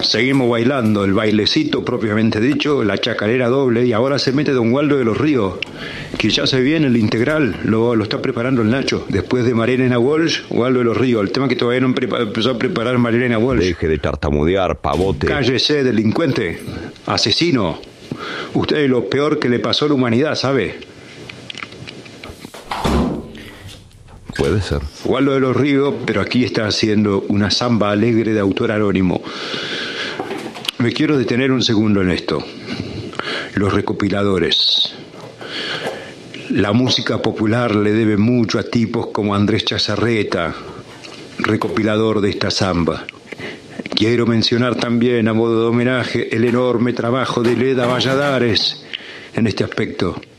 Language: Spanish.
Seguimos bailando el bailecito propiamente dicho, la chacarera doble, y ahora se mete Don Waldo de los Ríos, que ya se viene el integral, lo está preparando el Nacho. Después de Marilena Walsh, Waldo de los Ríos, el tema que todavía no empezó a preparar Marilena Walsh. Deje de tartamudear, pavote. Cállese, delincuente, asesino. Usted es lo peor que le pasó a la humanidad, ¿sabe? Puede ser. Waldo de los Ríos, pero aquí está haciendo una samba alegre de autor anónimo. Me quiero detener un segundo en esto. Los recopiladores. La música popular le debe mucho a tipos como Andrés Chazarreta, recopilador de esta samba. Quiero mencionar también, a modo de homenaje, el enorme trabajo de Leda Valladares en este aspecto.